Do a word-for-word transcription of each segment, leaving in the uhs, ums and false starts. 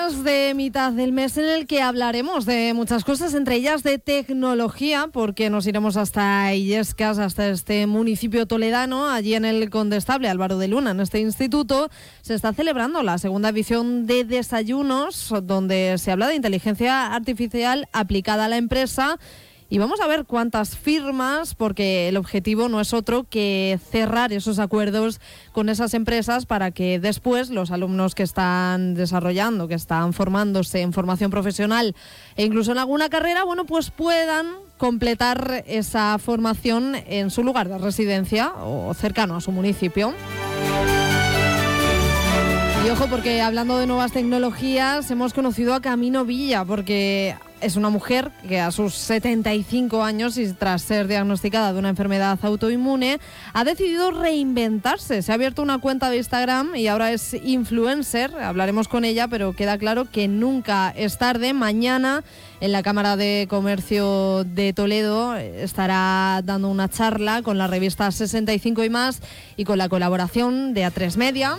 lunes de mitad del mes en el que hablaremos de muchas cosas, entre ellas de tecnología, porque nos iremos hasta Illescas, hasta este municipio toledano. Allí en el Condestable Álvaro de Luna, en este instituto, se está celebrando la segunda edición de Desayunos, donde se habla de inteligencia artificial aplicada a la empresa. Y vamos a ver cuántas firmas, porque el objetivo no es otro que cerrar esos acuerdos con esas empresas para que después los alumnos que están desarrollando, que están formándose en formación profesional e incluso en alguna carrera, bueno, pues puedan completar esa formación en su lugar de residencia o cercano a su municipio. Y ojo, porque hablando de nuevas tecnologías, hemos conocido a Camino Villa, porque es una mujer que a sus setenta y cinco años y tras ser diagnosticada de una enfermedad autoinmune, ha decidido reinventarse. Se ha abierto una cuenta de Instagram y ahora es influencer. Hablaremos con ella, pero queda claro que nunca es tarde. Mañana en la Cámara de Comercio de Toledo estará dando una charla con la revista sesenta y cinco y más y con la colaboración de A tres Media.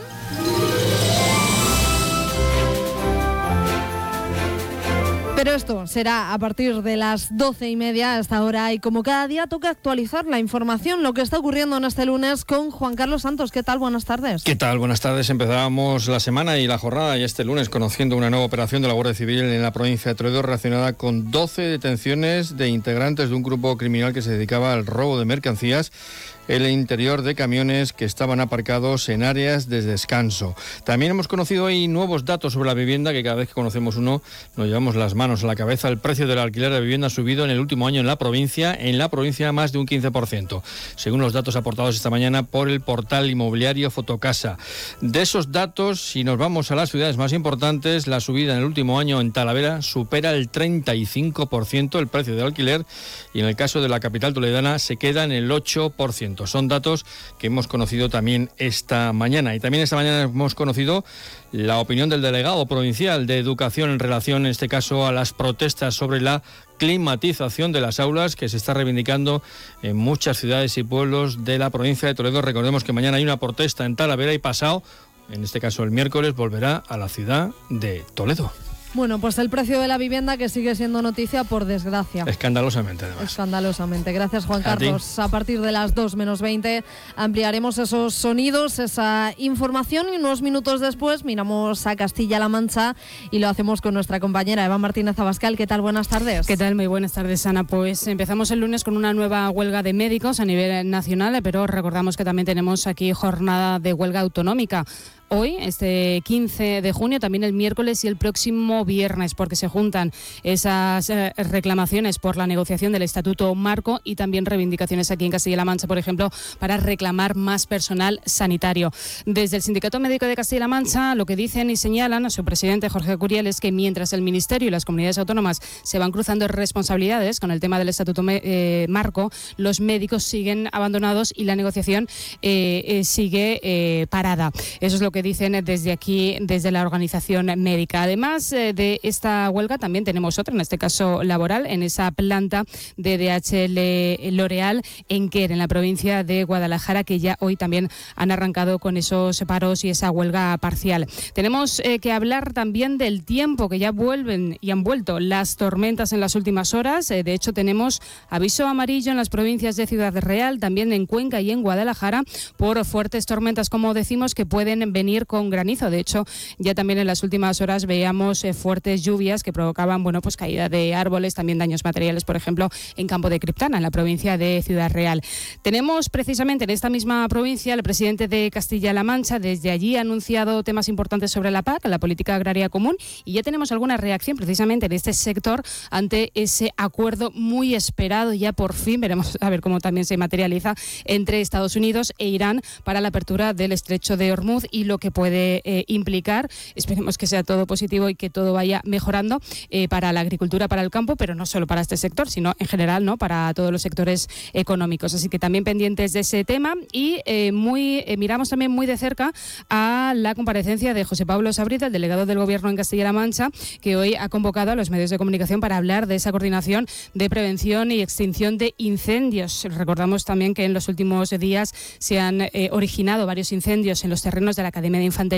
Pero esto será a partir de las doce y media hasta ahora, y como cada día toca actualizar la información, lo que está ocurriendo en este lunes con Juan Carlos Santos. ¿Qué tal? Buenas tardes. ¿Qué tal? Buenas tardes. Empezábamos la semana y la jornada y este lunes conociendo una nueva operación de la Guardia Civil en la provincia de Toledo relacionada con doce detenciones de integrantes de un grupo criminal que se dedicaba al robo de mercancías en el interior de camiones que estaban aparcados en áreas de descanso. También hemos conocido hoy nuevos datos sobre la vivienda, que cada vez que conocemos uno nos llevamos las manos a la cabeza. El precio del alquiler de vivienda ha subido en el último año en la provincia, en la provincia más de un quince por ciento, según los datos aportados esta mañana por el portal inmobiliario Fotocasa. De esos datos, si nos vamos a las ciudades más importantes, la subida en el último año en Talavera supera el treinta y cinco por ciento el precio del alquiler, y en el caso de la capital toledana se queda en el ocho por ciento. Son datos que hemos conocido también esta mañana. Y también esta mañana hemos conocido la opinión del delegado provincial de Educación en relación, en este caso, a las protestas sobre la climatización de las aulas que se está reivindicando en muchas ciudades y pueblos de la provincia de Toledo. Recordemos que mañana hay una protesta en Talavera y pasado, en este caso el miércoles, volverá a la ciudad de Toledo. Bueno, pues el precio de la vivienda que sigue siendo noticia, por desgracia. Escandalosamente, además. Escandalosamente. Gracias, Juan Carlos. A, a partir de las dos menos veinte ampliaremos esos sonidos, esa información, y unos minutos después miramos a Castilla-La Mancha y lo hacemos con nuestra compañera Eva Martínez Abascal. ¿Qué tal? Buenas tardes. ¿Qué tal? Muy buenas tardes, Ana. Pues empezamos el lunes con una nueva huelga de médicos a nivel nacional, pero recordamos que también tenemos aquí jornada de huelga autonómica. Hoy, este quince de junio, también el miércoles y el próximo viernes, porque se juntan esas eh, reclamaciones por la negociación del Estatuto Marco y también reivindicaciones aquí en Castilla-La Mancha, por ejemplo, para reclamar más personal sanitario. Desde el Sindicato Médico de Castilla-La Mancha, lo que dicen y señalan a su presidente Jorge Curiel es que mientras el Ministerio y las comunidades autónomas se van cruzando responsabilidades con el tema del Estatuto eh, Marco, los médicos siguen abandonados y la negociación eh, eh, sigue eh, parada. Eso es lo que dicen desde aquí, desde la organización médica. Además eh, de esta huelga, también tenemos otra, en este caso laboral, en esa planta de D H L L'Oréal en Quer, en la provincia de Guadalajara, que ya hoy también han arrancado con esos paros y esa huelga parcial. Tenemos eh, que hablar también del tiempo, que ya vuelven y han vuelto las tormentas en las últimas horas. Eh, de hecho, tenemos aviso amarillo en las provincias de Ciudad Real, también en Cuenca y en Guadalajara, por fuertes tormentas, como decimos, que pueden venir con granizo. De hecho, ya también en las últimas horas veíamos eh, fuertes lluvias que provocaban, bueno, pues caída de árboles, también daños materiales, por ejemplo, en Campo de Criptana, en la provincia de Ciudad Real. Tenemos precisamente en esta misma provincia el presidente de Castilla-La Mancha, desde allí ha anunciado temas importantes sobre la P A C, la Política Agraria Común, y ya tenemos alguna reacción precisamente en este sector ante ese acuerdo muy esperado, ya por fin, veremos a ver cómo también se materializa, entre Estados Unidos e Irán para la apertura del Estrecho de Hormuz y lo que puede eh, implicar. Esperemos que sea todo positivo y que todo vaya mejorando eh, para la agricultura, para el campo, pero no solo para este sector, sino en general, ¿no?, para todos los sectores económicos. Así que también pendientes de ese tema y eh, muy eh, miramos también muy de cerca a la comparecencia de José Pablo Sabriza, el delegado del Gobierno en Castilla-La Mancha, que hoy ha convocado a los medios de comunicación para hablar de esa coordinación de prevención y extinción de incendios. Recordamos también que en los últimos días se han eh, originado varios incendios en los terrenos de la Academia de Infantería